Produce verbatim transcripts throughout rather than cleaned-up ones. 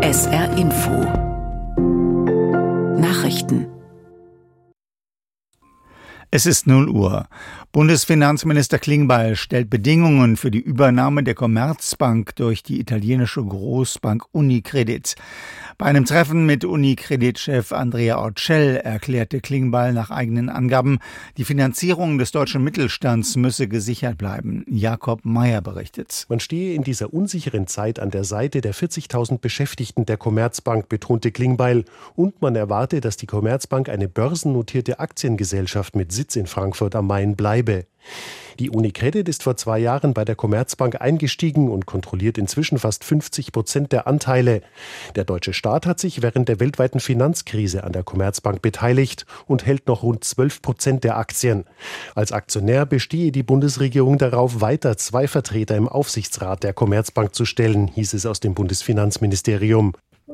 S R Info Nachrichten. Es ist null Uhr. Bundesfinanzminister Klingbeil stellt Bedingungen für die Übernahme der Commerzbank durch die italienische Großbank Unicredit. Bei einem Treffen mit Unicredit-Chef Andrea Orcel erklärte Klingbeil nach eigenen Angaben, die Finanzierung des deutschen Mittelstands müsse gesichert bleiben. Jakob Meyer berichtet. Man stehe in dieser unsicheren Zeit an der Seite der vierzigtausend Beschäftigten der Commerzbank, betonte Klingbeil. Und man erwarte, dass die Commerzbank eine börsennotierte Aktiengesellschaft mit Sitz in Frankfurt am Main bleibe. Die Unicredit ist vor zwei Jahren bei der Commerzbank eingestiegen und kontrolliert inzwischen fast fünfzig Prozent der Anteile. Der deutsche Staat hat sich während der weltweiten Finanzkrise an der Commerzbank beteiligt und hält noch rund zwölf Prozent der Aktien. Als Aktionär bestehe die Bundesregierung darauf, weiter zwei Vertreter im Aufsichtsrat der Commerzbank zu stellen, hieß es aus dem Bundesfinanzministerium.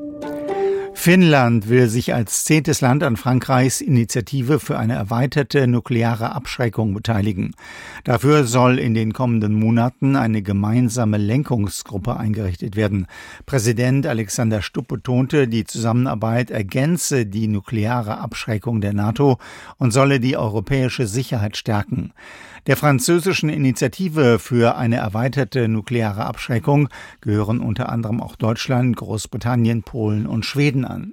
Finnland will sich als zehntes Land an Frankreichs Initiative für eine erweiterte nukleare Abschreckung beteiligen. Dafür soll in den kommenden Monaten eine gemeinsame Lenkungsgruppe eingerichtet werden. Präsident Alexander Stubb betonte, die Zusammenarbeit ergänze die nukleare Abschreckung der NATO und solle die europäische Sicherheit stärken. Der französischen Initiative für eine erweiterte nukleare Abschreckung gehören unter anderem auch Deutschland, Großbritannien, Polen und Schweden an.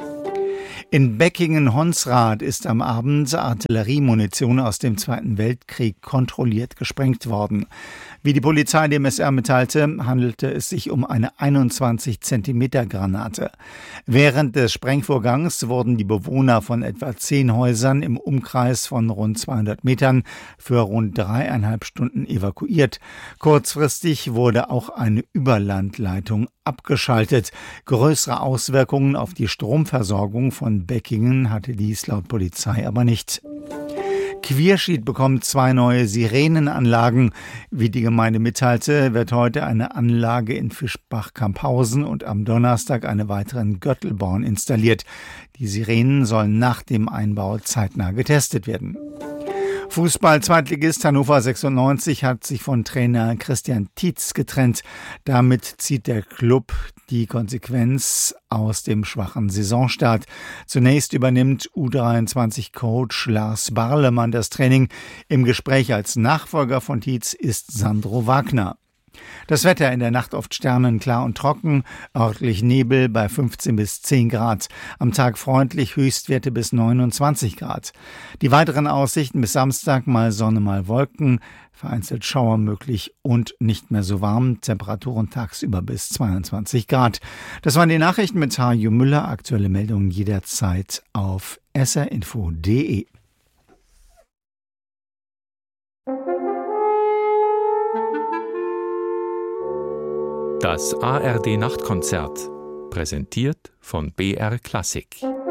In Beckingen-Honsrath ist am Abend Artilleriemunition aus dem Zweiten Weltkrieg kontrolliert gesprengt worden. Wie die Polizei dem S R mitteilte, handelte es sich um eine einundzwanzig Zentimeter Granate. Während des Sprengvorgangs wurden die Bewohner von etwa zehn Häusern im Umkreis von rund zweihundert Metern für rund dreieinhalb Stunden evakuiert. Kurzfristig wurde auch eine Überlandleitung abgeschaltet. Größere Auswirkungen auf die Stromversorgung von Beckingen hatte dies laut Polizei aber nicht. Quierschied bekommt zwei neue Sirenenanlagen. Wie die Gemeinde mitteilte, wird heute eine Anlage in Fischbach-Camphausen und am Donnerstag eine weitere in Göttelborn installiert. Die Sirenen sollen nach dem Einbau zeitnah getestet werden. Fußball-Zweitligist Hannover sechsundneunzig hat sich von Trainer Christian Tietz getrennt. Damit zieht der Klub die Konsequenz aus dem schwachen Saisonstart. Zunächst übernimmt U dreiundzwanzig-Coach Lars Barlemann das Training. Im Gespräch als Nachfolger von Tietz ist Sandro Wagner. Das Wetter in der Nacht oft sternenklar und trocken, örtlich Nebel bei fünfzehn bis zehn Grad. Am Tag freundlich, Höchstwerte bis neunundzwanzig Grad. Die weiteren Aussichten bis Samstag mal Sonne, mal Wolken, vereinzelt Schauer möglich und nicht mehr so warm. Temperaturen tagsüber bis zweiundzwanzig Grad. Das waren die Nachrichten mit Harjo Müller. Aktuelle Meldungen jederzeit auf s r info punkt d e. Das A R D-Nachtkonzert, präsentiert von B R Klassik.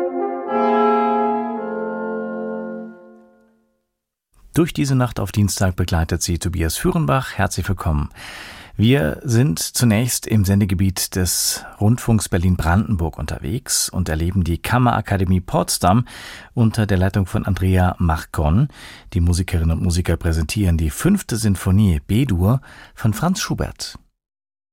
Durch diese Nacht auf Dienstag begleitet sie Tobias Führenbach. Herzlich willkommen. Wir sind zunächst im Sendegebiet des Rundfunks Berlin-Brandenburg unterwegs und erleben die Kammerakademie Potsdam unter der Leitung von Andrea Marcon. Die Musikerinnen und Musiker präsentieren die fünfte Sinfonie B-Dur von Franz Schubert.